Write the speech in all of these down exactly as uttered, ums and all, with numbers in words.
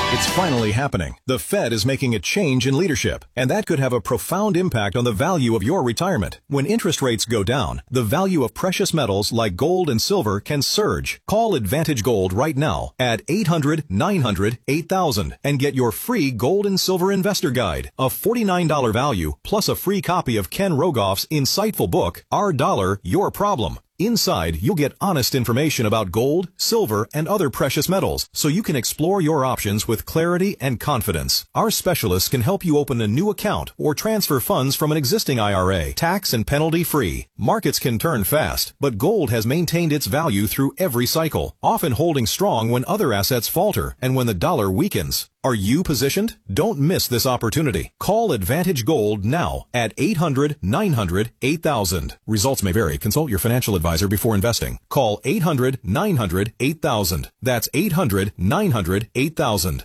It's finally happening. The Fed is making a change in leadership, and that could have a profound impact on the value of your retirement. When interest rates go down, the value of precious metals like gold and silver can surge. Call Advantage Gold right now at eight hundred, nine hundred, eight thousand and get your free Gold and Silver Investor Guide, a forty-nine dollars value, plus a free copy of Ken Rogoff's insightful book, Our Dollar, Your Problem. Inside, you'll get honest information about gold, silver, and other precious metals, so you can explore your options with clarity and confidence. Our specialists can help you open a new account or transfer funds from an existing I R A, tax and penalty free. Markets can turn fast, but gold has maintained its value through every cycle, often holding strong when other assets falter and when the dollar weakens. Are you positioned? Don't miss this opportunity. Call Advantage Gold now at eight hundred, nine hundred, eight thousand. Results may vary. Consult your financial advisor before investing. Call eight hundred, nine hundred, eight thousand. That's eight hundred, nine hundred, eight thousand.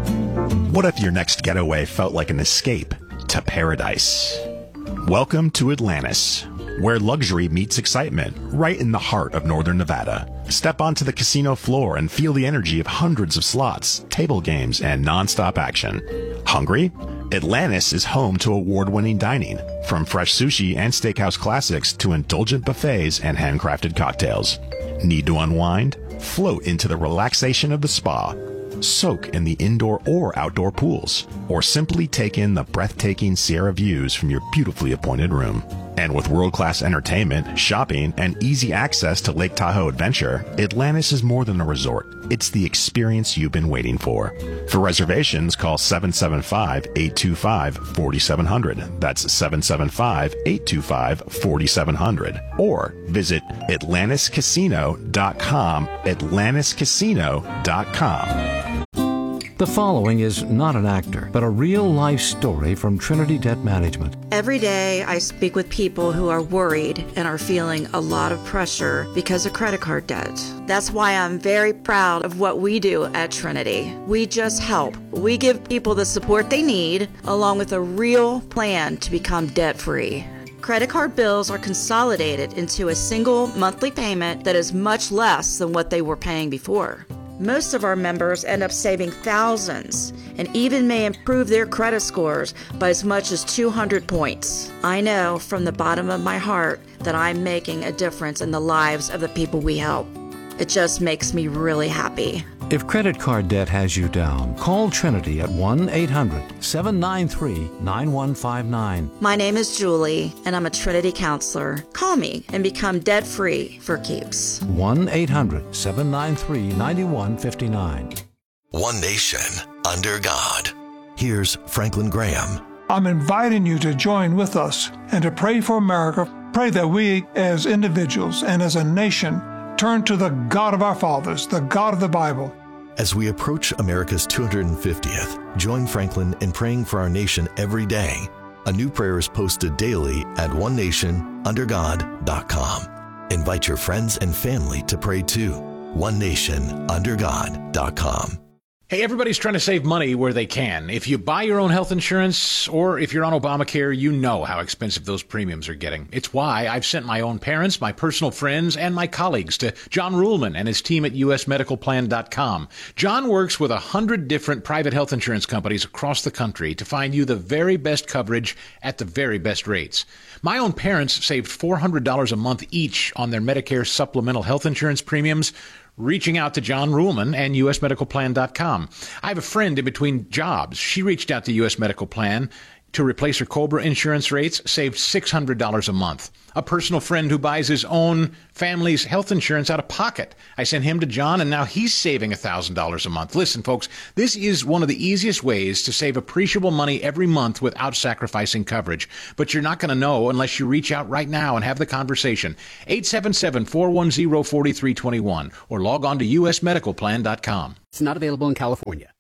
What if your next getaway felt like an escape to paradise? Welcome to Atlantis, where luxury meets excitement, right in the heart of northern Nevada. Step onto the casino floor and feel the energy of hundreds of slots, table games, and non-stop action. Hungry? Atlantis is home to award-winning dining, from fresh sushi and steakhouse classics to indulgent buffets and handcrafted cocktails. Need to unwind? Float into the relaxation of the spa. Soak in the indoor or outdoor pools, or simply take in the breathtaking Sierra views from your beautifully appointed room. And with world-class entertainment, shopping, and easy access to Lake Tahoe Adventure, Atlantis is more than a resort. It's the experience you've been waiting for. For reservations, call seven seven five, eight two five, four seven zero zero. That's seven seven five, eight two five, four seven zero zero. Or visit atlantis casino dot com, atlantis casino dot com. The following is not an actor, but a real-life story from Trinity Debt Management. Every day I speak with people who are worried and are feeling a lot of pressure because of credit card debt. That's why I'm very proud of what we do at Trinity. We just help. We give people the support they need, along with a real plan to become debt-free. Credit card bills are consolidated into a single monthly payment that is much less than what they were paying before. Most of our members end up saving thousands and even may improve their credit scores by as much as two hundred points. I know from the bottom of my heart that I'm making a difference in the lives of the people we help. It just makes me really happy. If credit card debt has you down, call Trinity at one eight hundred, seven nine three, nine one five nine. My name is Julie, and I'm a Trinity counselor. Call me and become debt-free for keeps. one eight hundred, seven nine three, nine one five nine. One nation under God. Here's Franklin Graham. I'm inviting you to join with us and to pray for America. Pray that we as individuals and as a nation turn to the God of our fathers, the God of the Bible. As we approach America's two hundred fiftieth, join Franklin in praying for our nation every day. A new prayer is posted daily at one nation under god dot com. Invite your friends and family to pray too. one nation under god dot com. Hey, everybody's trying to save money where they can. If you buy your own health insurance or if you're on Obamacare, you know how expensive those premiums are getting. It's why I've sent my own parents, my personal friends, and my colleagues to John Ruhlman and his team at U S medical plan dot com. John works with a hundred different private health insurance companies across the country to find you the very best coverage at the very best rates. My own parents saved four hundred dollars a month each on their Medicare supplemental health insurance premiums, reaching out to John Ruhlman and U S medical plan dot com. I have a friend in between jobs. She reached out to U S Medical Plan to replace her COBRA insurance rates, saved six hundred dollars a month. A personal friend who buys his own family's health insurance out of pocket. I sent him to John, and now he's saving one thousand dollars a month. Listen, folks, this is one of the easiest ways to save appreciable money every month without sacrificing coverage. But you're not going to know unless you reach out right now and have the conversation. eight seven seven, four one zero, four three two one or log on to U S medical plan dot com. It's not available in California.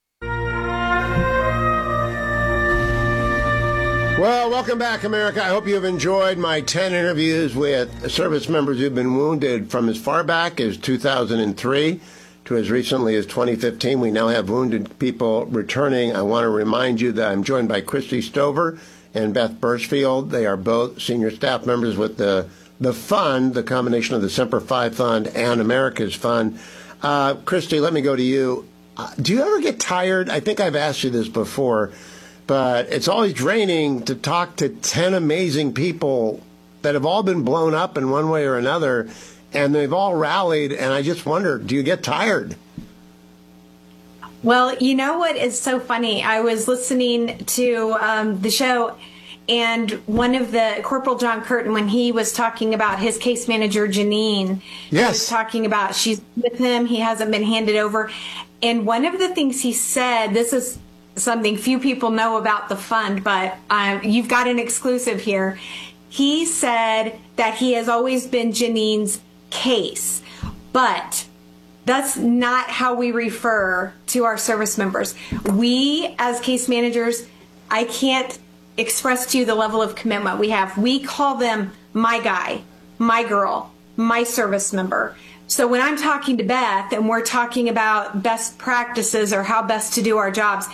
Well, welcome back, America. I hope you have enjoyed my ten interviews with service members who've been wounded from as far back as two thousand three to as recently as twenty fifteen. We now have wounded people returning. I want to remind you that I'm joined by Christy Stover and Beth Birchfield. They are both senior staff members with the the fund, the combination of the Semper Fi Fund and America's Fund. Uh, Christy, let me go to you. Uh, do you ever get tired? I think I've asked you this before, but it's always draining to talk to ten amazing people that have all been blown up in one way or another, and they've all rallied, and I just wonder, do you get tired? Well, you know what is so funny? I was listening to um, the show, and one of the Corporal John Curtin, when he was talking about his case manager, Janine, yes. he was talking about she's with him, he hasn't been handed over. And one of the things he said, this is something few people know about the fund, but um, you've got an exclusive here. He said that he has always been Janine's case, but that's not how we refer to our service members. We, as case managers, I can't express to you the level of commitment we have. We call them my guy, my girl, my service member. So when I'm talking to Beth and we're talking about best practices or how best to do our jobs,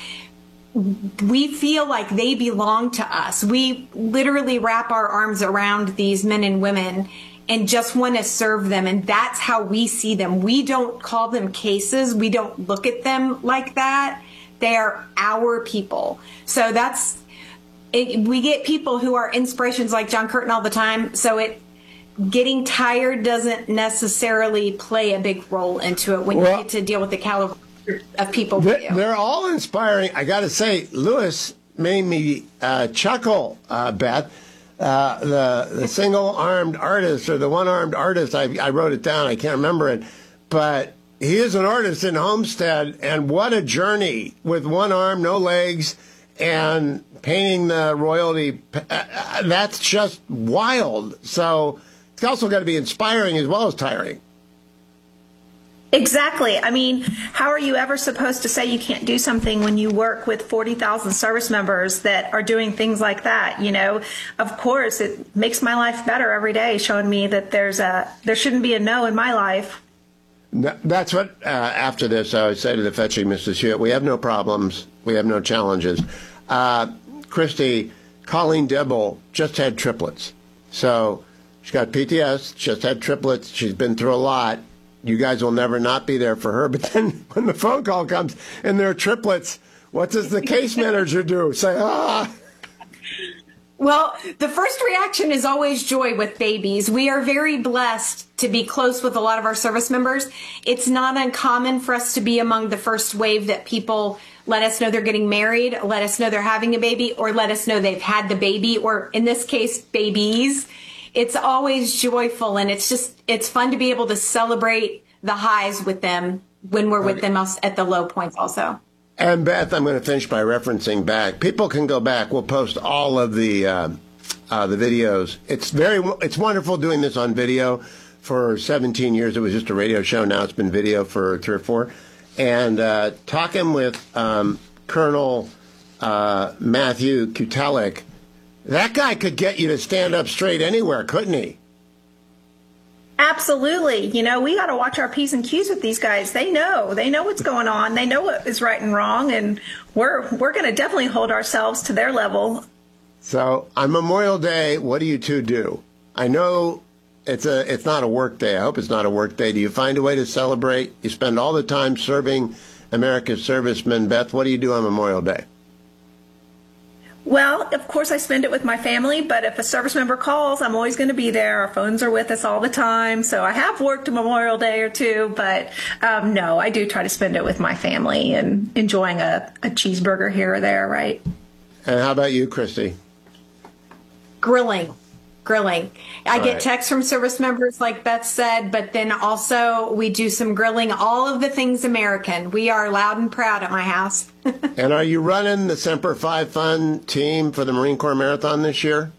we feel like they belong to us. We literally wrap our arms around these men and women and just want to serve them. And that's how we see them. We don't call them cases. We don't look at them like that. They are our people. So that's, it, we get people who are inspirations like John Curtin all the time. So it, getting tired doesn't necessarily play a big role into it when well, you get to deal with the caliber of people. They're, they're all inspiring. I got to say, Lewis made me uh, chuckle, uh, Beth. Uh, the the single-armed artist or the one-armed artist, I, I wrote it down. I can't remember it. But he is an artist in Homestead, and what a journey with one arm, no legs, and painting the royalty. Uh, that's just wild. So it's also got to be inspiring as well as tiring. Exactly. I mean, how are you ever supposed to say you can't do something when you work with forty thousand service members that are doing things like that? You know, of course, it makes my life better every day, showing me that there's a there shouldn't be a no in my life. That's what, uh, after this, I would say to the fetching Missus Hewitt, we have no problems. We have no challenges. Uh, Christy, Colleen Dibble just had triplets. So she's got P T S, just had triplets. She's been through a lot. You guys will never not be there for her. But then when the phone call comes and they're triplets, what does the case manager do? Say, ah. Well, the first reaction is always joy with babies. We are very blessed to be close with a lot of our service members. It's not uncommon for us to be among the first wave that people let us know they're getting married, let us know they're having a baby, or let us know they've had the baby, or in this case, babies. It's always joyful, and it's just, it's fun to be able to celebrate the highs with them when we're with them at the low points also. And Beth, I'm going to finish by referencing back. People can go back. We'll post all of the uh, uh, the videos. It's very, it's wonderful doing this on video. For seventeen years, it was just a radio show. Now it's been video for three or four. And uh, talking with um, Colonel uh, Matthew Kutelik, that guy could get you to stand up straight anywhere, couldn't he? Absolutely. You know, we got to watch our P's and Q's with these guys. They know. They know what's going on. They know what is right and wrong, and we're we're going to definitely hold ourselves to their level. So on Memorial Day, what do you two do? I know it's a it's not a work day. I hope it's not a work day. Do you find a way to celebrate? You spend all the time serving America's servicemen. Beth, what do you do on Memorial Day? Well, of course, I spend it with my family, but if a service member calls, I'm always going to be there. Our phones are with us all the time. So I have worked a Memorial Day or two, but um, no, I do try to spend it with my family and enjoying a, a cheeseburger here or there, right? And how about you, Christy? Grilling. Grilling. I All get right. texts from service members, like Beth said, but then also we do some grilling, all of the things American. We are loud and proud at my house. And are you running the Semper Fi Fun team for the Marine Corps Marathon this year?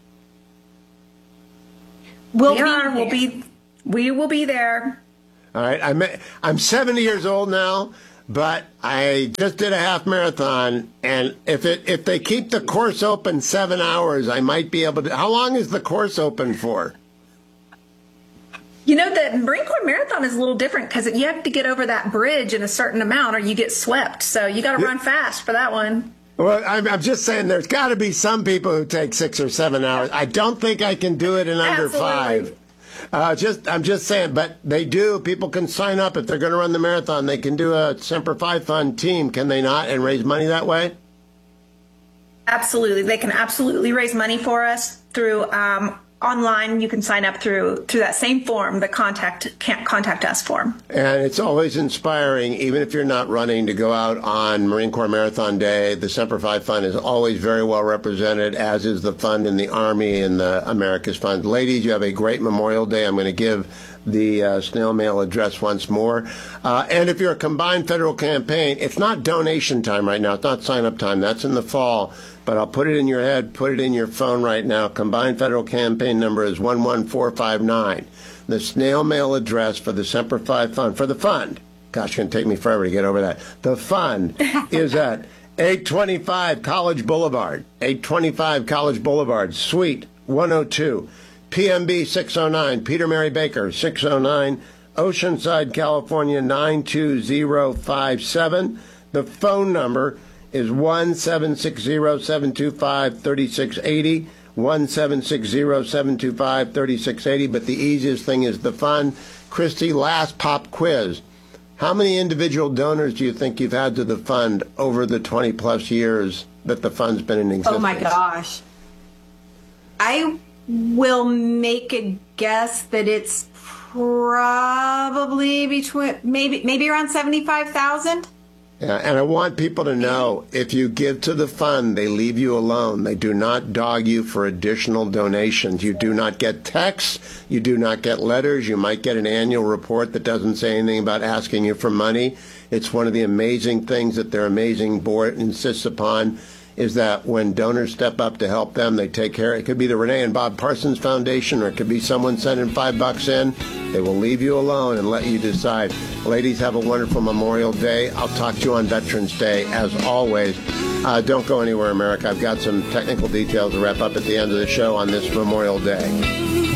We'll we be are. there. We'll be, we will be there. All right. I'm, I'm seventy years old now, but I just did a half marathon, and if it if they keep the course open seven hours, I might be able to. How long is the course open for? You know, the Marine Corps Marathon is a little different because you have to get over that bridge in a certain amount or you get swept. So you got to Yeah. run fast for that one. Well, I'm, I'm just saying there's got to be some people who take six or seven hours. I don't think I can do it in under Absolutely. five. Uh, just, I'm just saying, but they do. People can sign up if they're going to run the marathon. They can do a Semper Fi Fund team, can they not, and raise money that way? Absolutely. They can absolutely raise money for us through um, online. You can sign up through through that same form, the contact can't contact us form. And it's always inspiring, even if you're not running, to go out on Marine Corps Marathon Day. The Semper Fi Fund is always very well represented, as is the fund in the Army and the America's Fund. Ladies, you have a great Memorial Day. I'm going to give the uh, snail mail address once more. Uh, and if you're a combined federal campaign, it's not donation time right now. It's not sign-up time. That's in the fall. But I'll put it in your head, put it in your phone right now. Combined federal campaign number is one one four five nine. The snail mail address for the Semper Fi Fund, for the fund, gosh, it's going to take me forever to get over that. The fund is at eight twenty-five College Boulevard, eight twenty-five College Boulevard, Suite one oh two, P M B six oh nine, Peter Mary Baker six oh nine, Oceanside, California nine two zero five seven. The phone number is one seven six zero, seven two five, three six eight zero, one seven six zero, seven two five, three six eight zero, but the easiest thing is the fund. Christy, last pop quiz. How many individual donors do you think you've had to the fund over the twenty plus years that the fund's been in existence? Oh my gosh. I will make a guess that it's probably between, maybe, maybe around seventy-five thousand. Yeah, and I want people to know, if you give to the fund, they leave you alone. They do not dog you for additional donations. You do not get texts. You do not get letters. You might get an annual report that doesn't say anything about asking you for money. It's one of the amazing things that their amazing board insists upon, is that when donors step up to help them, they take care. It could be the Renee and Bob Parsons Foundation, or it could be someone sending five bucks in. They will leave you alone and let you decide. Ladies, have a wonderful Memorial Day. I'll talk to you on Veterans Day, as always. Uh, don't go anywhere, America. I've got some technical details to wrap up at the end of the show on this Memorial Day.